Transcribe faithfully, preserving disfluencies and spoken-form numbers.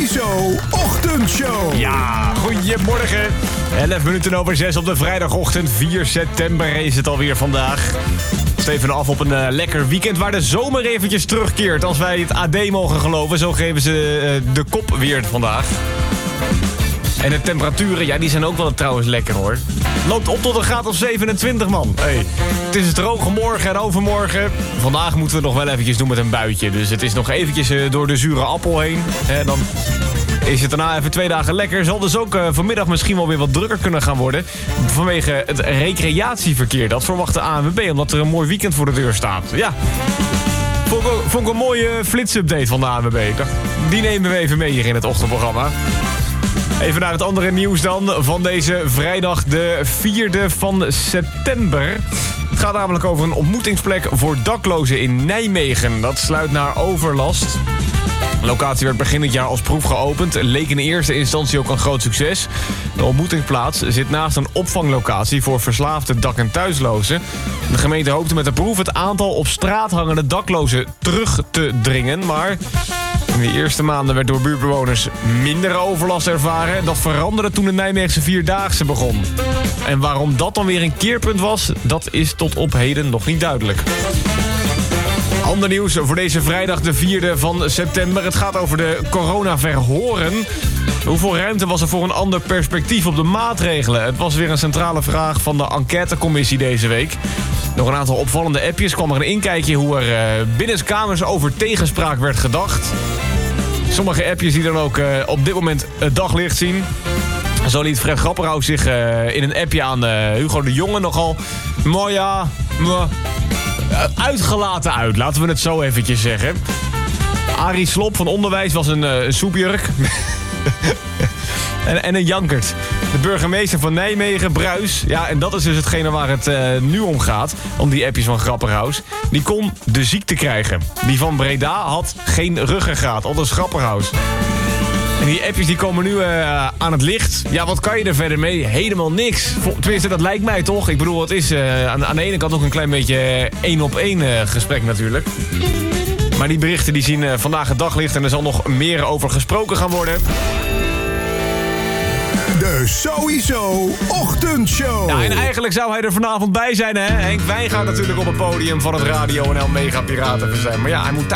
Sowieso Ochtendshow. Ja, goedemorgen. elf minuten over zes op de vrijdagochtend. vier september is het alweer vandaag. Steven af op een uh, lekker weekend waar de zomer eventjes terugkeert. Als wij het A D mogen geloven. Zo geven ze uh, de kop weer vandaag. En de temperaturen, ja, die zijn ook wel trouwens lekker hoor. Loopt op tot een graad of zevenentwintig, man. Hey, het is droog morgen en overmorgen. Vandaag moeten we nog wel eventjes doen met een buitje. Dus het is nog eventjes uh, door de zure appel heen. En dan is het daarna even twee dagen lekker. Zal dus ook uh, vanmiddag misschien wel weer wat drukker kunnen gaan worden. Vanwege het recreatieverkeer. Dat verwacht de A N W B, omdat er een mooi weekend voor de deur staat. Ja. Vond ik, vond ik een mooie flitsupdate van de A N W B. Ik dacht, die nemen we even mee hier in het ochtendprogramma. Even naar het andere nieuws dan van deze vrijdag de vierde van september. Het gaat namelijk over een ontmoetingsplek voor daklozen in Nijmegen. Dat sluit naar overlast. De locatie werd begin dit jaar als proef geopend. Leek in eerste instantie ook een groot succes. De ontmoetingsplaats zit naast een opvanglocatie voor verslaafde dak- en thuislozen. De gemeente hoopte met de proef het aantal op straat hangende daklozen terug te dringen. Maar in de eerste maanden werd door buurtbewoners minder overlast ervaren. Dat veranderde toen de Nijmeegse Vierdaagse begon. En waarom dat dan weer een keerpunt was, dat is tot op heden nog niet duidelijk. Ander nieuws voor deze vrijdag de vierde van september. Het gaat over de coronaverhoren. Hoeveel ruimte was er voor een ander perspectief op de maatregelen? Het was weer een centrale vraag van de enquêtecommissie deze week. Door een aantal opvallende appjes kwam er een inkijkje hoe er uh, binnenskamers over tegenspraak werd gedacht. Sommige appjes die dan ook uh, op dit moment het daglicht zien. Zo liet Fred Grapperhaus zich uh, in een appje aan uh, Hugo de Jonge nogal... Maar ja, maar, uh, uitgelaten uit, laten we het zo eventjes zeggen. Arie Slob van Onderwijs was een, uh, een soepjurk. en, en een jankert. De burgemeester van Nijmegen, Bruis. Ja, en dat is dus hetgene waar het uh, nu om gaat. Om die appjes van Grapperhaus. Die kon de ziekte krijgen. Die van Breda had geen ruggengraat. Aldus Grapperhaus. En die appjes die komen nu uh, aan het licht. Ja, wat kan je er verder mee? Helemaal niks. Tenminste, dat lijkt mij toch. Ik bedoel, het is uh, aan, aan de ene kant ook een klein beetje één op één uh, gesprek natuurlijk. Maar die berichten die zien uh, vandaag het daglicht. En er zal nog meer over gesproken gaan worden. De Sowieso Ochtendshow. Ja, en eigenlijk zou hij er vanavond bij zijn, hè? Henk Wijngaard natuurlijk op het podium van het Radio N L Mega Piraten zijn. Maar ja, hij moet thuis